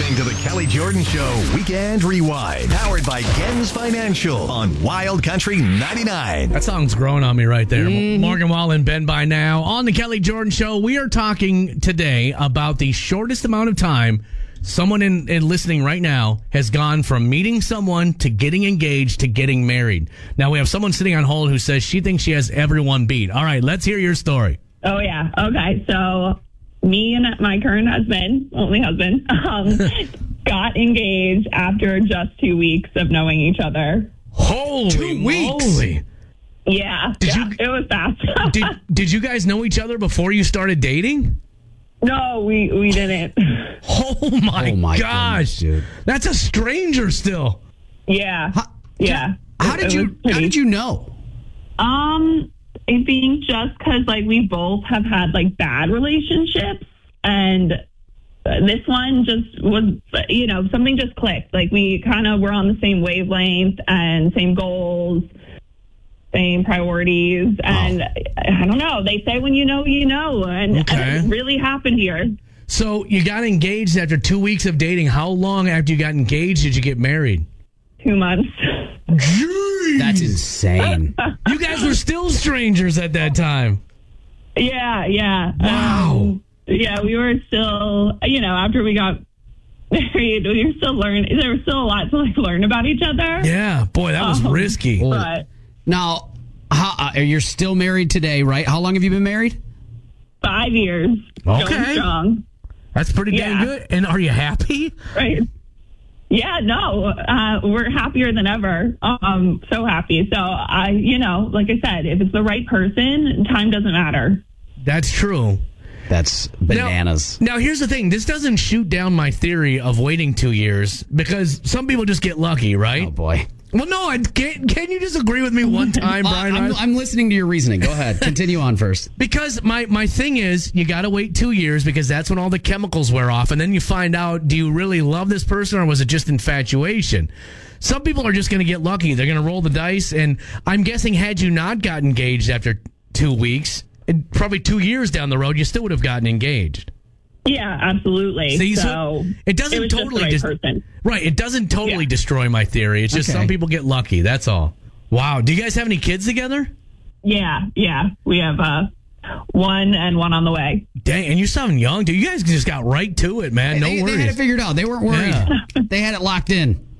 listening to the Kelly Jordan Show Weekend Rewind, powered by Gens Financial on Wild Country 99. That song's growing on me right there. Morgan Wallen, Ben by now. On the Kelly Jordan Show, we are talking today about the shortest amount of time someone in listening right now has gone from meeting someone to getting engaged to getting married. Now, we have someone sitting on hold who says she thinks she has everyone beat. All right, let's hear your story. Oh, yeah. Okay, so me and my current husband, only husband, got engaged after just 2 weeks of knowing each other. Holy 2 weeks? moly. Yeah, it was fast. Did you guys know each other before you started dating? No, we didn't. Oh my gosh, goodness, dude. That's a stranger still. Yeah, How did you know? I think just because like we both have had like bad relationships, and this one just was, something just clicked. Like we kind of were on the same wavelength and same goals, same priorities, and I don't know. They say when you know, and it really happened here. So you got engaged after 2 weeks of dating. How long after you got engaged did you get married? 2 months. Jeez. That's insane. You guys were still strangers at that time. Yeah. Wow. We were still, after we got married, we were still learning. There was still a lot to learn about each other. Yeah, boy, that was risky. But Now, you're still married today, right? How long have you been married? 5 years. Okay. Going strong. That's pretty damn good. And are you happy? Right. Yeah, no, we're happier than ever. So happy. So like I said, if it's the right person, time doesn't matter. That's true. That's bananas. Now, here's the thing. This doesn't shoot down my theory of waiting 2 years because some people just get lucky, right? Oh, boy. Well, no, can you just agree with me one time, Brian? I'm listening to your reasoning. Go ahead. Continue on first. Because my thing is, you got to wait 2 years because that's when all the chemicals wear off. And then you find out, do you really love this person or was it just infatuation? Some people are just going to get lucky. They're going to roll the dice. And I'm guessing had you not gotten engaged after 2 weeks, probably 2 years down the road, you still would have gotten engaged. Yeah, absolutely. See, so it doesn't was totally just the right person. Right, it doesn't totally destroy my theory. It's just some people get lucky. That's all. Wow. Do you guys have any kids together? Yeah. We have one and one on the way. Dang, and you sound young, dude. You guys just got right to it, man. No worries. They had it figured out. They weren't worried. Yeah. They had it locked in.